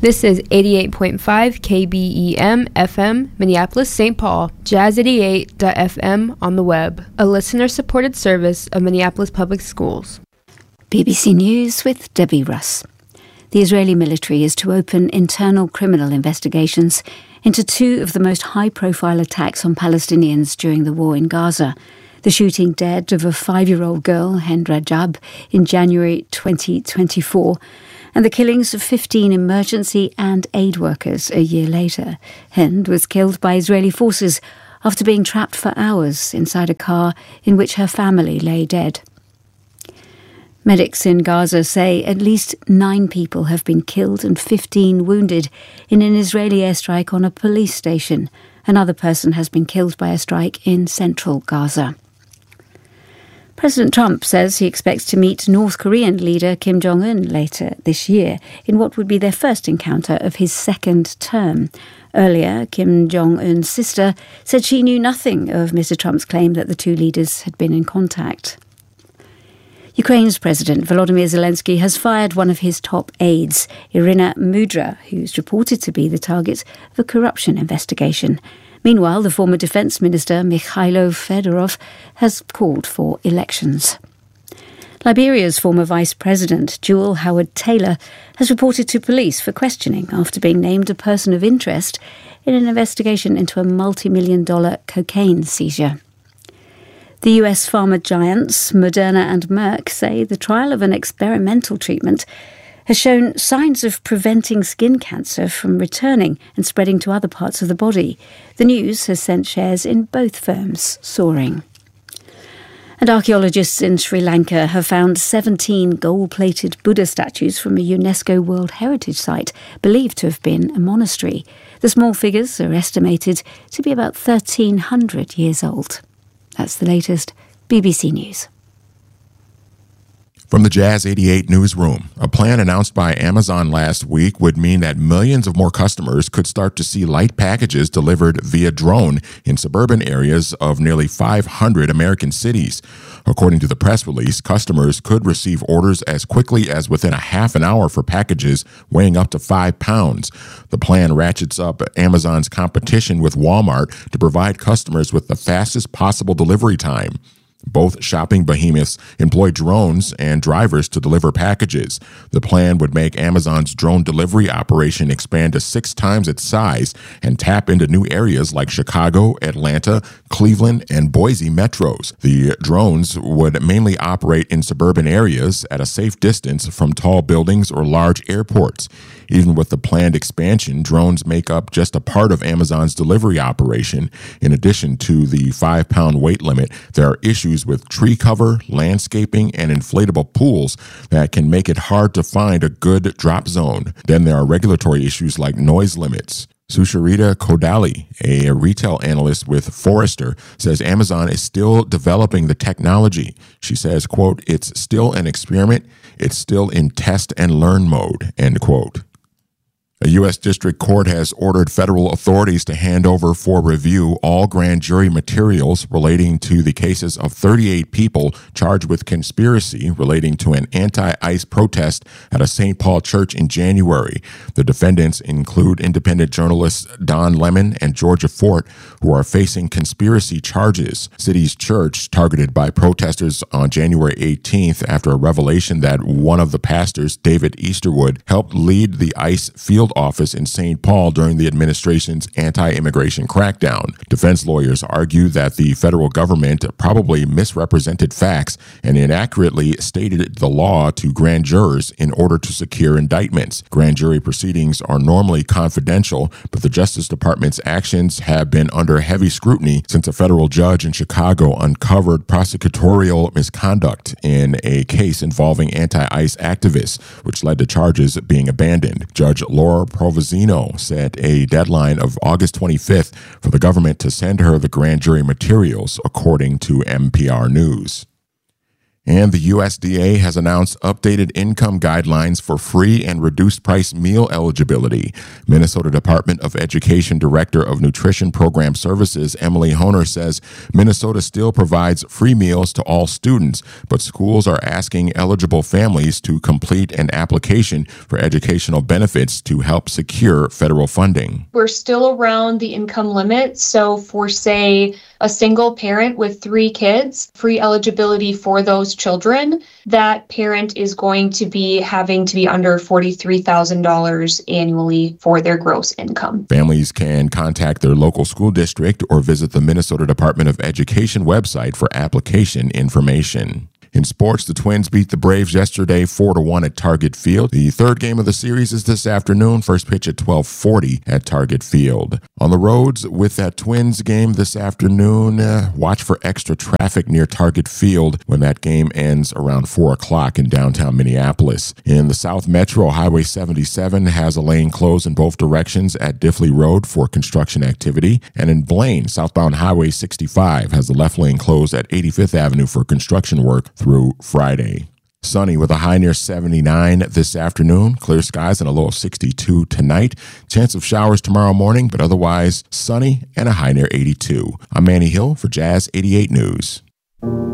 This is 88.5 KBEM FM, Minneapolis, St. Paul, Jazz88.fm on the web, a listener-supported service of Minneapolis Public Schools. BBC News with Debbie Russ. The Israeli military is to open internal criminal investigations into two of the most high-profile attacks on Palestinians during the war in Gaza. The shooting dead of a 5-year-old girl, Hind Rajab, in January 2024, and the killings of 15 emergency and aid workers a year later. Hind was killed by Israeli forces after being trapped for hours inside a car in which her family lay dead. Medics in Gaza say at least 9 people have been killed and 15 wounded in an Israeli airstrike on a police station. Another person has been killed by a strike in central Gaza. President Trump says he expects to meet North Korean leader Kim Jong-un later this year in what would be their first encounter of his second term. Earlier, Kim Jong-un's sister said she knew nothing of Mr. Trump's claim that the two leaders had been in contact. Ukraine's President Volodymyr Zelensky has fired one of his top aides, Irina Mudra, who's reported to be the target of a corruption investigation. Meanwhile, the former Defence Minister Mikhailo Fedorov has called for elections. Liberia's former Vice President, Jewel Howard-Taylor, has reported to police for questioning after being named a person of interest in an investigation into a multi-million-dollar cocaine seizure. The US pharma giants Moderna and Merck say the trial of an experimental treatment has shown signs of preventing skin cancer from returning and spreading to other parts of the body. The news has sent shares in both firms soaring. And archaeologists in Sri Lanka have found 17 gold-plated Buddha statues from a UNESCO World Heritage Site, believed to have been a monastery. The small figures are estimated to be about 1,300 years old. That's the latest. BBC News. From the Jazz 88 newsroom, a plan announced by Amazon last week would mean that millions of more customers could start to see light packages delivered via drone in suburban areas of nearly 500 American cities. According to the press release, customers could receive orders as quickly as within a half an hour for packages weighing up to 5 pounds. The plan ratchets up Amazon's competition with Walmart to provide customers with the fastest possible delivery time. Both shopping behemoths employ drones and drivers to deliver packages. The plan would make Amazon's drone delivery operation expand to 6 times its size and tap into new areas like Chicago, Atlanta, Cleveland, and Boise metros. The drones would mainly operate in suburban areas at a safe distance from tall buildings or large airports. Even with the planned expansion, drones make up just a part of Amazon's delivery operation. In addition to the 5-pound weight limit, there are issues with tree cover, landscaping, and inflatable pools that can make it hard to find a good drop zone. Then there are regulatory issues like noise limits. Susharita Kodali, a retail analyst with Forrester, says Amazon is still developing the technology. She says, quote, "It's still an experiment. It's still in test and learn mode," end quote. A U.S. District Court has ordered federal authorities to hand over for review all grand jury materials relating to the cases of 38 people charged with conspiracy relating to an anti-ICE protest at a St. Paul church in January. The defendants include independent journalists Don Lemon and Georgia Fort, who are facing conspiracy charges. City's church targeted by protesters on January 18th after a revelation that one of the pastors, David Easterwood, helped lead the ICE field office in St. Paul during the administration's anti-immigration crackdown. Defense lawyers argue that the federal government probably misrepresented facts and inaccurately stated the law to grand jurors in order to secure indictments. Grand jury proceedings are normally confidential, but the Justice Department's actions have been under heavy scrutiny since a federal judge in Chicago uncovered prosecutorial misconduct in a case involving anti-ICE activists, which led to charges being abandoned. Judge Laura Provenzino set a deadline of August 25th for the government to send her the grand jury materials, according to NPR News. And the USDA has announced updated income guidelines for free and reduced price meal eligibility. Minnesota Department of Education Director of Nutrition Program Services, Emily Honer, says Minnesota still provides free meals to all students, but schools are asking eligible families to complete an application for educational benefits to help secure federal funding. We're still around the income limit. So for, say, a single parent with 3 kids, free eligibility for those children, that parent is going to be having to be under $43,000 annually for their gross income. Families can contact their local school district or visit the Minnesota Department of Education website for application information. In sports, the Twins beat the Braves yesterday 4-1 at Target Field. The third game of the series is this afternoon, first pitch at 12:40 at Target Field. On the roads with that Twins game this afternoon, watch for extra traffic near Target Field when that game ends around 4 o'clock in downtown Minneapolis. In the South Metro, Highway 77 has a lane closed in both directions at Diffley Road for construction activity. And in Blaine, southbound Highway 65 has the left lane closed at 85th Avenue for construction work through Friday. Sunny with a high near 79 this afternoon. Clear skies and a low of 62 tonight. Chance of showers tomorrow morning, but otherwise sunny and a high near 82. I'm Manny Hill for Jazz 88 News.